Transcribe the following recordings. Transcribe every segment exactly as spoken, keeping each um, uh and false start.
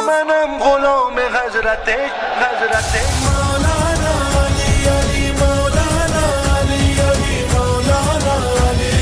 منم غلام حضرت حضرت مولانا علی علی مولانا علی علی مولانا علی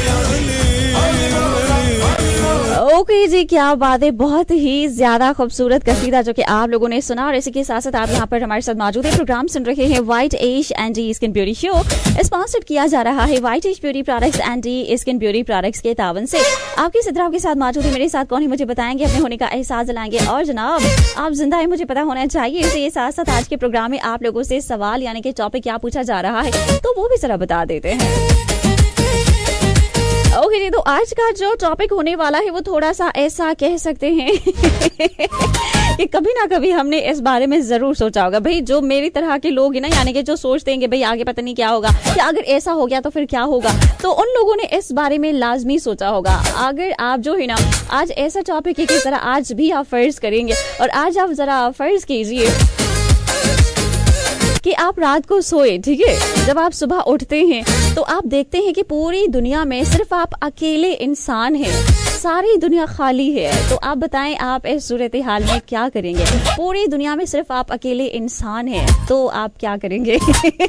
okay जी, क्या बात है, बहुत ही ज्यादा खूबसूरत कसीदा जो कि आप लोगों ने सुना। और इसी के साथ साथ आप यहाँ पर हमारे साथ मौजूद है, प्रोग्राम सुन रहे हैं white ash and D skin beauty show, sponsored किया जा रहा है white ash beauty products and D skin beauty products के तावन से। आपकी सिद्रा के साथ मौजूद है, मेरे साथ कौन है मुझे बताएंगे, अपने होने का एहसास दिलाएंगे। और जनाब आप जिंदा है मुझे पता होना चाहिए। इसके साथ साथ आज के प्रोग्राम में आप लोगों से सवाल यानी कि टॉपिक क्या पूछा जा रहा है तो वो भी जरा बता देते हैं। ओके जी, तो आज का जो टॉपिक होने वाला है वो थोड़ा सा ऐसा कह सकते हैं कि कभी ना कभी हमने इस बारे में जरूर सोचा होगा। भाई जो मेरी तरह के लोग हैं ना, यानी कि जो सोचते हैं कि भाई आगे पता नहीं क्या होगा, कि अगर ऐसा हो गया तो फिर क्या होगा, तो उन लोगों ने इस बारे में लाजमी सोचा होगा। अगर आप जो है ना आज ऐसा टॉपिक है कि जरा आज भी आप फर्ज करेंगे, और आज आप जरा फर्ज कीजिए कि आप रात को सोए, ठीक है, जब आप सुबह उठते हैं तो आप देखते हैं कि पूरी दुनिया में सिर्फ आप अकेले इंसान हैं, सारी दुनिया खाली है। तो आप बताएं आप इस सूरत हाल में क्या करेंगे? पूरी दुनिया में सिर्फ आप अकेले इंसान हैं तो आप क्या करेंगे?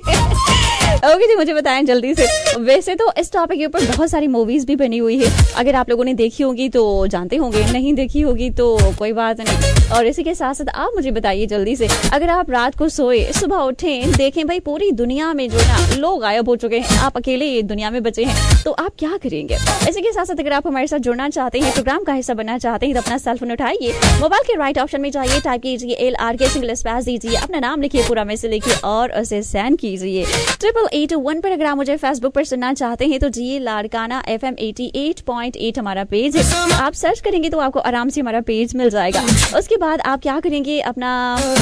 ओके जी, मुझे बताएं जल्दी से। वैसे तो इस टॉपिक के ऊपर बहुत सारी मूवीज भी बनी हुई है, अगर आप लोगों ने देखी होगी तो जानते होंगे, नहीं देखी होगी तो कोई बात नहीं। और इसी के साथ साथ आप मुझे बताइए जल्दी से, अगर आप रात को सोए, सुबह उठें, देखें भाई पूरी दुनिया में जो ना लोग गायब हो चुके हैं, आप अकेले दुनिया में बचे हैं, तो आप क्या करेंगे? इसी के साथ साथ अगर आप हमारे साथ जुड़ना चाहते हैं, प्रोग्राम का हिस्सा बनना चाहते हैं, तो अपना सेल फोन उठाइए, मोबाइल के राइट ऑप्शन में जाइए, टाइप कीजिए एल आर के सिंगल स्पेस दीजिए, अपना नाम लिखिए, पूरा मैसेज लिखिए और उसे सेंड कीजिए ट्रिपल एट वन पर। अगर आप मुझे फेसबुक पर सुनना चाहते हैं तो जी Larkana F M eighty eight point eight हमारा पेज है, आप सर्च करेंगे तो आपको आराम से हमारा पेज मिल जाएगा। उसके बाद आप क्या करेंगे, अपना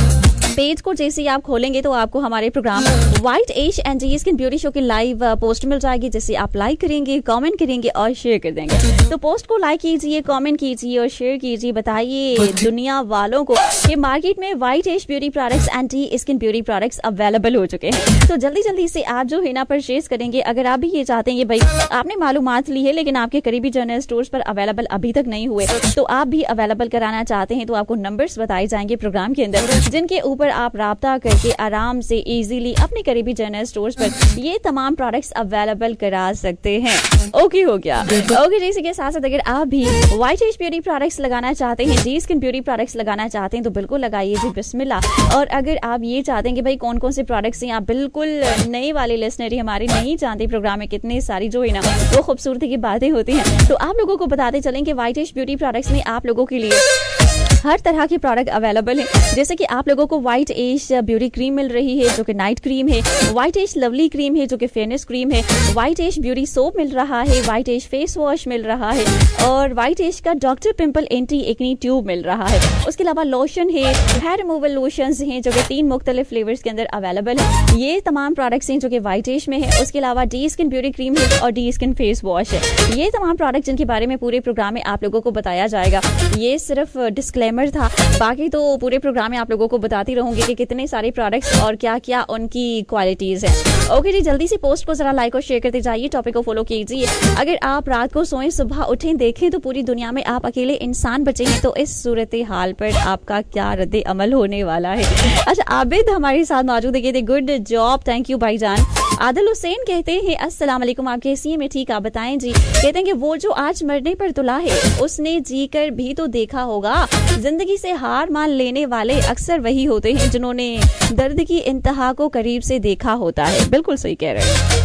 पेज को जैसे ही आप खोलेंगे तो आपको हमारे programme white ash and D skin beauty show की लाइव पोस्ट मिल जाएगी, जिसे आप लाइक करेंगे, कमेंट करेंगे और शेयर कर देंगे। तो पोस्ट को लाइक कीजिए, कमेंट कीजिए और शेयर कीजिए, बताइए दुनिया वालों को कि मार्केट में white ash beauty products and D skin beauty products available हो चुके हैं। तो जल्दी जल्दी से आप जो है ना परचेज करेंगे। अगर आप भी ये चाहते हैं भाई आपने मालूमात ली है लेकिन आपके करीबी जनरल स्टोर्स पर अवेलेबल अभी तक नहीं हुए, तो आप भी अवेलेबल कराना चाहते हैं तो आपको नंबर्स बताए जाएंगे प्रोग्राम के अंदर, जिनके ऊपर आप राब्ता करके आराम से इजीली अपने करीबी जनरल स्टोर्स पर ये तमाम प्रोडक्ट्स अवेलेबल करा सकते हैं। ओके हो गया। ओके जैसे के साथ साथ अगर आप भी व्हाइट एश ब्यूटी प्रोडक्ट्स लगाना चाहते हैं, डी स्किन ब्यूटी प्रोडक्ट्स लगाना चाहते हैं तो बिल्कुल लगाइए जी, बिस्मिल्लाह। और अगर आप ये चाहते हैं कि भाई कौन कौन से प्रोडक्ट्स हैं, आप बिल्कुल नए वाले लिसनरी हमारी नहीं जानते प्रोग्राम में कितनी सारी जो है ना वो खूबसूरती की बातें होती हैं, तो आप लोगों को बताते चलें कि व्हाइट एश ब्यूटी प्रोडक्ट्स में आप लोगों के लिए हर तरह के प्रोडक्ट अवेलेबल है। जैसे कि आप लोगों को व्हाइट एश ब्यूटी क्रीम मिल रही है जो कि नाइट क्रीम है, व्हाइट एश लवली क्रीम है जो कि फेयरनेस क्रीम है, व्हाइट एश ब्यूटी सोप मिल रहा है, व्हाइट एश फेस वॉश मिल रहा है, और व्हाइट एश का doctor pimple anti acne tube मिल रहा है। उसके अलावा लोशन है, हेयर रिमूवल लोशंस हैं जो कि तीन मुख्तलिफ फ्लेवर्स के अंदर अवेलेबल है। ये तमाम प्रोडक्ट्स हैं जो कि व्हाइट एश में है। उसके अलावा डी स्किन ब्यूटी क्रीम है और डी स्किन फेस वॉश है। ये तमाम प्रोडक्ट जिनके बारे में पूरे प्रोग्राम में आप लोगों को बताया जाएगा। ये सिर्फ डिस्क्लेमर था, बाकी तो पूरे प्रोग्राम में आप लोगों को बताती रहूंगी कि कितने सारे प्रोडक्ट्स और क्या क्या उनकी क्वालिटीज हैं। ओके जी, जल्दी से पोस्ट को जरा लाइक और शेयर करते जाइए, टॉपिक को फॉलो कीजिए। अगर आप रात को सोएं, सुबह उठें, देखें तो पूरी दुनिया में आप अकेले इंसान बचे हैं, तो इस सूरत हाल पर आपका क्या रद्द अमल होने वाला है? अच्छा, आबिद हमारे साथ मौजूद है, कहते गुड जॉब, थैंक यू भाईजान। आदिल हुसैन कहते हैं अस्सलाम वालेकुम, आप कैसी हैं? मैं ठीक, आप बताएं जी। कहते हैं कि वो जो आज मरने पर तुला है उसने जी कर भी तो देखा होगा। जिंदगी से हार मान लेने वाले अक्सर वही होते हैं जिन्होंने दर्द की इंतहा को करीब से देखा होता है। बिल्कुल सही कह रहे हैं।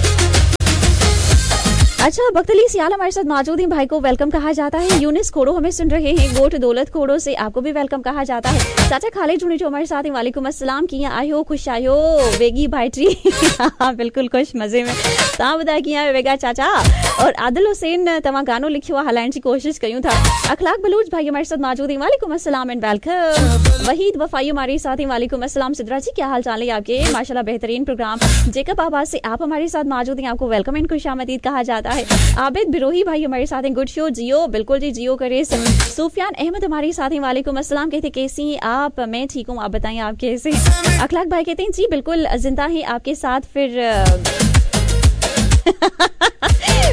अच्छा, बख्तली सियाल हमारे साथ मौजूद हैं, भाई को वेलकम कहा जाता है। यूनिस खोड़ो हमें सुन रहे हैं, गोट दौलत खोड़ो से आपको भी वेलकम कहा जाता है। चाचा खालिद जुनी जो हमारे साथ हैं, वालेकुम अस्सलाम, किया आयो, खुश आयो वेगी भाईट्री। हाँ बिल्कुल खुश मजे में तव्हां ॿुधाए कीअं आहियो वेगा चाचा। और आदिल हुसैन तव्हां गानो लिखियो आहे, हलाइण जी कोशिश कयूं था। अखलाक बलूच भाई हमारे साथ मौजूद हैं, वालेकुम अस्सलाम एंड वेलकम। वहीद वफाई हमारे साथ हैं, वालेकुम अस्सलाम। सिद्रा जी क्या हाल चाल है आपके? माशाल्लाह बेहतरीन प्रोग्राम। जेकब आबाद से आप हमारे साथ मौजूद हैं, आपको वेलकम एंड खुशामदीद कहा जाता है। आबिद बिरोही भाई हमारे साथ हैं, गुड शो जियो, बिल्कुल जी जियो करे। सुफियान अहमद हमारे साथ हैं, वालेकुम अस्सलाम, कहते कैसी हैं आप? मैं ठीक हूँ, आप बताएं आप कैसे? अखलाक भाई कहते हैं जी बिल्कुल जिंदा है आपके साथ। फिर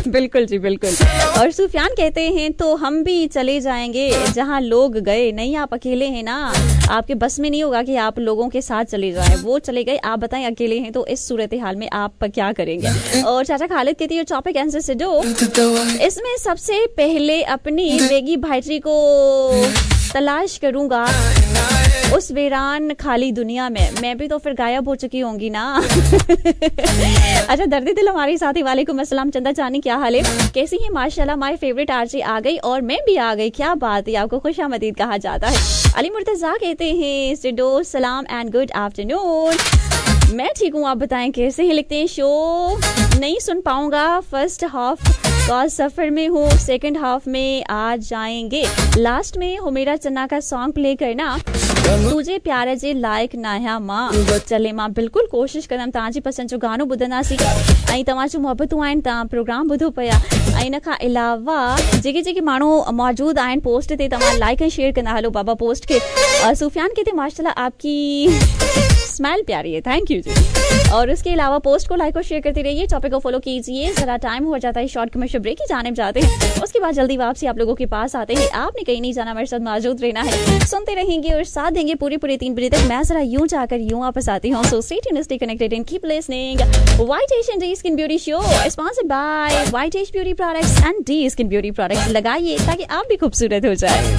बिल्कुल जी बिल्कुल। और सुफियान कहते हैं तो हम भी चले जाएंगे जहाँ लोग गए। नहीं, आप अकेले हैं ना, आपके बस में नहीं होगा कि आप लोगों के साथ चले जाएं। वो चले गए, आप बताएं अकेले हैं तो इस सूरत हाल में आप क्या करेंगे। और चाचा खालिद कहती है टॉपिक आंसर से दो, इसमें सबसे पहले अपनी बेगी भाईटी को तलाश करूंगा उस वीरान खाली दुनिया में। मैं भी तो फिर गायब हो चुकी होंगी ना। अच्छा, दर्दी दिल हमारे साथी, वालेकुम अस्सलाम चंदा जानी, क्या हाल है, कैसी है? माशाल्लाह माय फेवरेट आरजे आ गई और मैं भी आ गई, क्या बात है, आपको खुशामदीद कहा जाता है। अली मुर्तजा कहते हैं सिडो सलाम एंड गुड आफ्टरनून। मैं ठीक हूँ, आप बताएं कैसे हैं? लिखते हैं शो नहीं सुन पाऊंगा, फर्स्ट हाफ का सफर में हूँ, सेकंड हाफ में आ जाएंगे। लास्ट में हो मेरा चन्ना का सॉन्ग प्ले करना, तुझे प्यारे जे लाइक नाया मां। चले मां, बिल्कुल कोशिश करम तव्हांजी पसंद जो गानो ॿुधंदासीं ऐं तव्हां जूं मुहबतूं आहिनि, तव्हां प्रोग्राम ॿुधो पिया। ऐं इन खां अलावा जेके जेके माण्हू मौजूद आहिनि पोस्ट ते, तव्हां लाइक ऐं शेयर कंदा हलो बाबा पोस्ट के। सुफियान कहते माशाल्लाह आपकी स्माइल प्यारी है, थैंक यू जी। और उसके अलावा पोस्ट को लाइक और शेयर करते रहिए, टॉपिक को फॉलो कीजिए। जरा टाइम हो जाता है शॉर्ट कमर्शियल ब्रेक की जाने जाते हैं, उसके बाद जल्दी वापसी आप लोगों के पास आते हैं। आपने कहीं नहीं जाना, हमारे साथ मौजूद रहना है, सुनते रहेंगे और साथ देंगे पूरे पूरे तीन बजे तक। मैं जरा यूं जाकर यूं वापस आती हूँ। So stay tuned, stay connected and keep listening. White ash and D skin beauty show sponsored by white ash beauty products and D skin beauty products. लगाइए ताकि आप भी खूबसूरत हो जाए।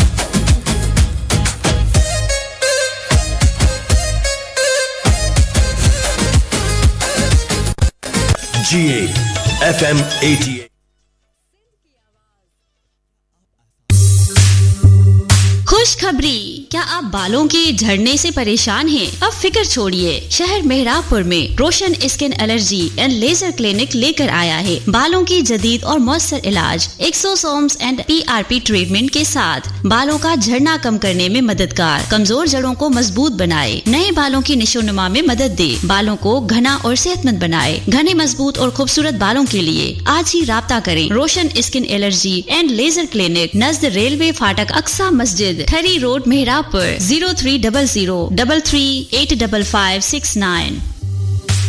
जी एफ एम एटी एट। खुशखबरी, क्या आप बालों के झड़ने से परेशान हैं? अब फिक्र छोड़िए, शहर मेहराबपुर में रोशन skin allergy and laser clinic लेकर आया है बालों की जदीद और मौसर इलाज एक्सोसोम्स एंड पीआरपी ट्रीटमेंट के साथ बालों का झड़ना कम करने में मददगार, कमजोर जड़ों को मजबूत बनाए, नए बालों की निशोनुमा में मदद दे, बालों को घना और सेहतमंद बनाए। घने मजबूत और खूबसूरत बालों के लिए आज ही राब्ता करें रोशन skin allergy and laser clinic, Najd railway फाटक, अक्सा मस्जिद, ठरी road, मेहराबपुर। Zero three double zero double three eight double five six nine.